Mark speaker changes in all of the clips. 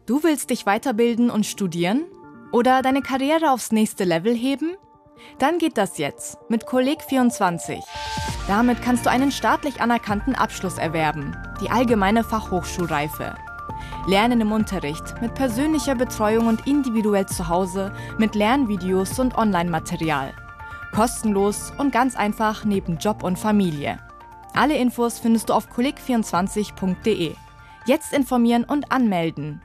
Speaker 1: Du willst dich weiterbilden und studieren? Oder deine Karriere aufs nächste Level heben? Dann geht das jetzt mit Kolleg24. Damit kannst du einen staatlich anerkannten Abschluss erwerben, die allgemeine Fachhochschulreife. Lernen im Unterricht, mit persönlicher Betreuung und individuell zu Hause, mit Lernvideos und Online-Material. Kostenlos und ganz einfach neben Job und Familie. Alle Infos findest du auf kolleg24.de. Jetzt informieren und anmelden.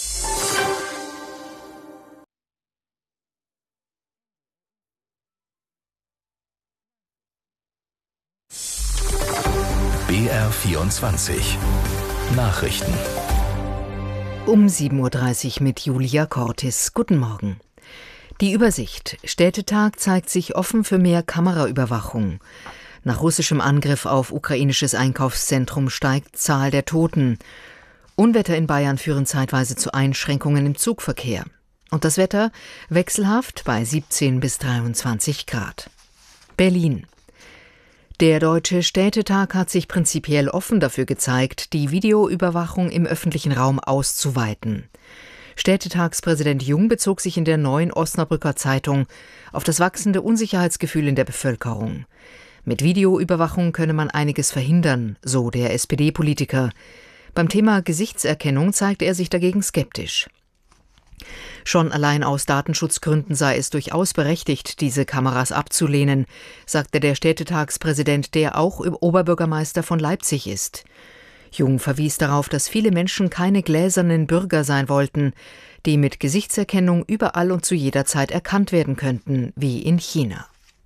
Speaker 2: BR24 Nachrichten.
Speaker 3: Um 7.30 Uhr mit Julia Cortis. Guten Morgen. Die Übersicht. Städtetag zeigt sich offen für mehr Kameraüberwachung. Nach russischem Angriff auf ukrainisches Einkaufszentrum steigt Zahl der Toten. Unwetter in Bayern führen zeitweise zu Einschränkungen im Zugverkehr. Und das Wetter wechselhaft bei 17 bis 23 Grad. Berlin. Der Deutsche Städtetag hat sich prinzipiell offen dafür gezeigt, die Videoüberwachung im öffentlichen Raum auszuweiten. Städtetagspräsident Jung bezog sich in der Neuen Osnabrücker Zeitung auf das wachsende Unsicherheitsgefühl in der Bevölkerung. Mit Videoüberwachung könne man einiges verhindern, so der SPD-Politiker. Beim Thema Gesichtserkennung zeigte er sich dagegen skeptisch. Schon allein aus Datenschutzgründen sei es durchaus berechtigt, diese Kameras abzulehnen, sagte der Städtetagspräsident, der auch Oberbürgermeister von Leipzig ist. Jung verwies darauf, dass viele Menschen keine gläsernen Bürger sein wollten, die mit Gesichtserkennung überall und zu jeder Zeit erkannt werden könnten, wie in China.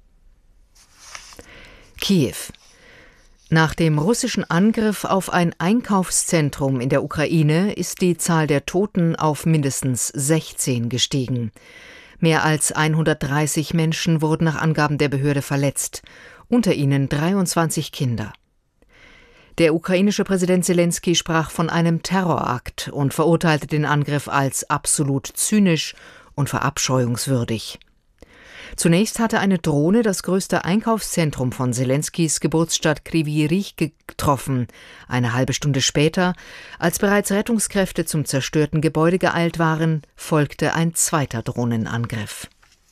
Speaker 3: Kiew. Nach dem russischen Angriff auf ein Einkaufszentrum in der Ukraine ist die Zahl der Toten auf mindestens 16 gestiegen. Mehr als 130 Menschen wurden nach Angaben der Behörde verletzt, unter ihnen 23 Kinder. Der ukrainische Präsident Selenskyj sprach von einem Terrorakt und verurteilte den Angriff als absolut zynisch und verabscheuungswürdig. Zunächst hatte eine Drohne das größte Einkaufszentrum von Selenskys Geburtsstadt Kryvyi Rih getroffen. Eine halbe Stunde später, als bereits Rettungskräfte zum zerstörten Gebäude geeilt waren, folgte ein zweiter Drohnenangriff.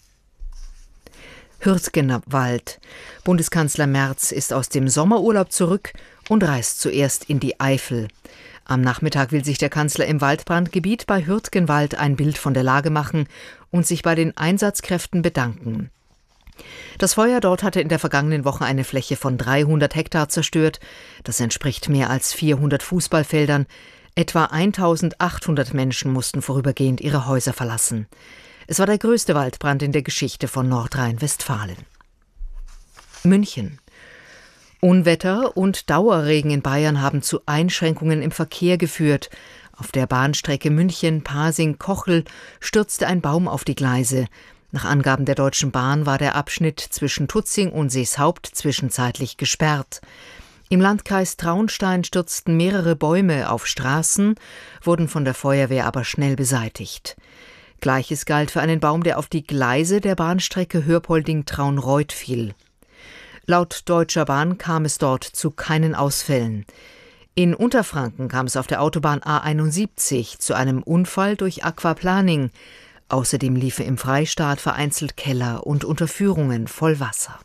Speaker 3: Hürtgenwald. Bundeskanzler Merz ist aus dem Sommerurlaub zurück und reist zuerst in die Eifel. Am Nachmittag will sich der Kanzler im Waldbrandgebiet bei Hürtgenwald ein Bild von der Lage machen und sich bei den Einsatzkräften bedanken. Das Feuer dort hatte in der vergangenen Woche eine Fläche von 300 Hektar zerstört. Das entspricht mehr als 400 Fußballfeldern. Etwa 1800 Menschen mussten vorübergehend ihre Häuser verlassen. Es war der größte Waldbrand in der Geschichte von Nordrhein-Westfalen. München. Unwetter und Dauerregen in Bayern haben zu Einschränkungen im Verkehr geführt. Auf der Bahnstrecke München-Pasing-Kochel stürzte ein Baum auf die Gleise. Nach Angaben der Deutschen Bahn war der Abschnitt zwischen Tutzing und Seeshaupt zwischenzeitlich gesperrt. Im Landkreis Traunstein stürzten mehrere Bäume auf Straßen, wurden von der Feuerwehr aber schnell beseitigt. Gleiches galt für einen Baum, der auf die Gleise der Bahnstrecke Hörpolding-Traunreut fiel. Laut Deutscher Bahn kam es dort zu keinen Ausfällen. In Unterfranken kam es auf der Autobahn A71 zu einem Unfall durch Aquaplaning. Außerdem liefen im Freistaat vereinzelt Keller und Unterführungen voll Wasser.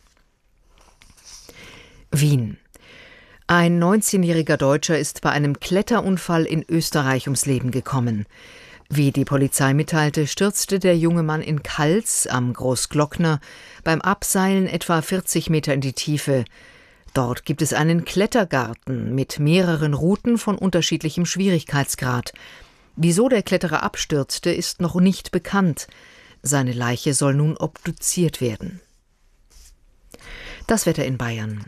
Speaker 3: Wien. Ein 19-jähriger Deutscher ist bei einem Kletterunfall in Österreich ums Leben gekommen. Wie die Polizei mitteilte, stürzte der junge Mann in Kals am Großglockner beim Abseilen etwa 40 Meter in die Tiefe. Dort gibt es einen Klettergarten mit mehreren Routen von unterschiedlichem Schwierigkeitsgrad. Wieso der Kletterer abstürzte, ist noch nicht bekannt. Seine Leiche soll nun obduziert werden. Das Wetter in Bayern.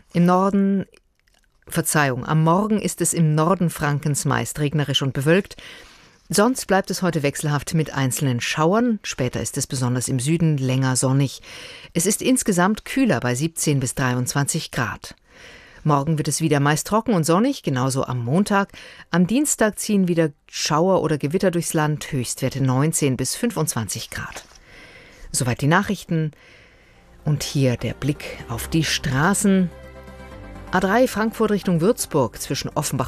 Speaker 3: Am Morgen ist es im Norden Frankens meist regnerisch und bewölkt. Sonst bleibt es heute wechselhaft mit einzelnen Schauern. Später ist es besonders im Süden länger sonnig. Es ist insgesamt kühler bei 17 bis 23 Grad. Morgen wird es wieder meist trocken und sonnig, genauso am Montag. Am Dienstag ziehen wieder Schauer oder Gewitter durchs Land, Höchstwerte 19 bis 25 Grad. Soweit die Nachrichten. Und hier der Blick auf die Straßen. A3 Frankfurt Richtung Würzburg zwischen Offenbach